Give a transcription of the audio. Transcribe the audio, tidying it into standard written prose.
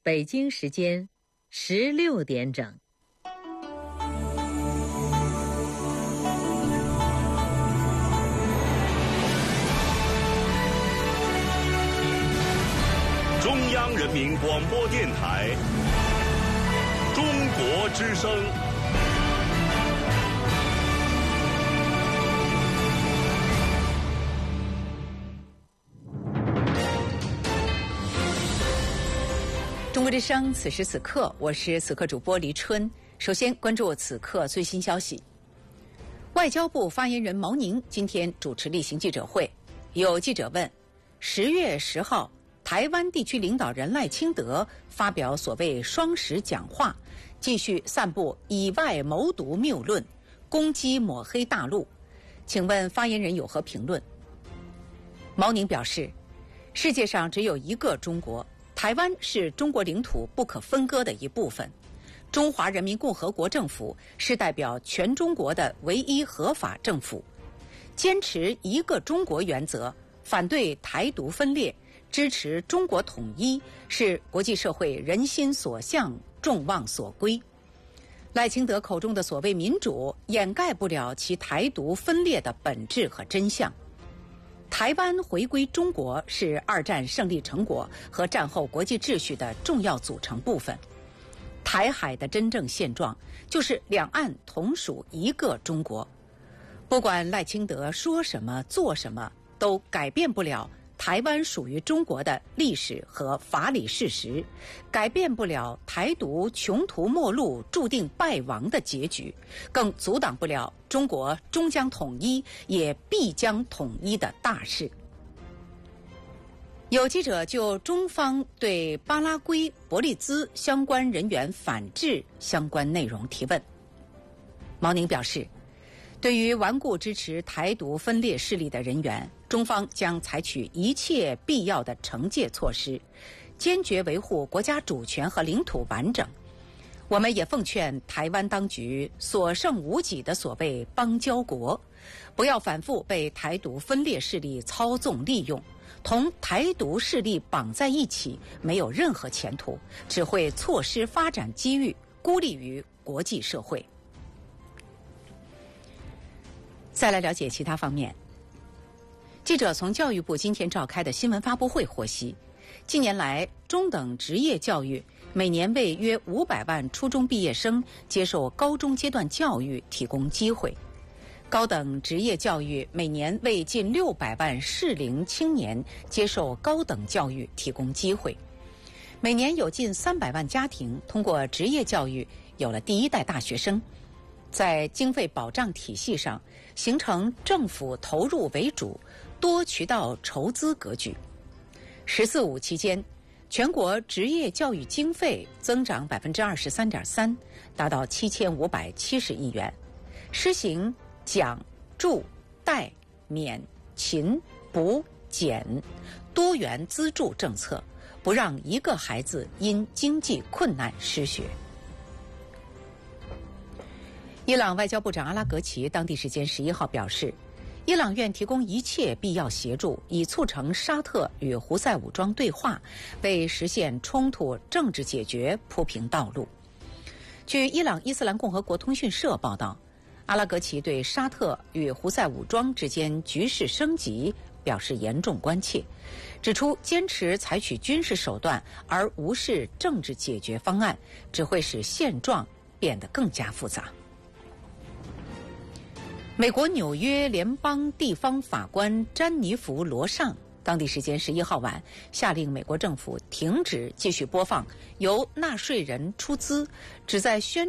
北京时间16点整。 中央人民广播电台中国之声。 中国之声，此时此刻，我是此刻主播黎春。首先关注此刻最新消息。外交部发言人毛宁今天主持例行记者会，有记者问：10月10号，台湾地区领导人赖清德发表所谓双10讲话，继续散布以外谋独谬论，攻击抹黑大陆，请问发言人有何评论？毛宁表示，世界上只有一个中国，台湾是中国领土不可分割的一部分，中华人民共和国政府是代表全中国的唯一合法政府，坚持一个中国原则，反对台独分裂，支持中国统一，是国际社会人心所向，众望所归。赖清德口中的所谓民主，掩盖不了其台独分裂的本质和真相。台湾回归中国是2战胜利成果和战后国际秩序的重要组成部分。台海的真正现状就是两岸同属一个中国。不管赖清德说什么做什么，都改变不了台湾属于中国的历史和法理事实，改变不了台独穷途末路注定败亡的结局，更阻挡不了中国终将统一也必将统一的大势。有记者就中方对巴拉圭、伯利兹相关人员反制相关内容提问。毛宁表示，对于顽固支持台独分裂势力的人员，中方将采取一切必要的惩戒措施，坚决维护国家主权和领土完整。我们也奉劝台湾当局所剩无几的所谓邦交国，不要反复被台独分裂势力操纵利用，同台独势力绑在一起，没有任何前途，只会错失发展机遇，孤立于国际社会。再来了解其他方面。记者从教育部今天召开的新闻发布会获悉，近年来中等职业教育每年为约500万初中毕业生接受高中阶段教育提供机会，高等职业教育每年为近600万适龄青年接受高等教育提供机会，每年有近300万家庭通过职业教育有了第一代大学生。在经费保障体系上，形成政府投入为主、多渠道筹资格局。“14·5”期间，全国职业教育经费增长23.3%，达到7570亿元，施行奖、助、贷、免、勤、补、减多元资助政策，不让一个孩子因经济困难失学。伊朗外交部长阿拉格齐当地时间11号表示，伊朗愿提供一切必要协助，以促成沙特与胡塞武装对话，为实现冲突政治解决铺平道路。据伊朗伊斯兰共和国通讯社报道，阿拉格齐对沙特与胡塞武装之间局势升级表示严重关切，指出坚持采取军事手段而无视政治解决方案，只会使现状变得更加复杂。美国纽约联邦地方法官詹妮弗·罗尚当地时间11号晚下令美国政府停止继续播放由纳税人出资旨在宣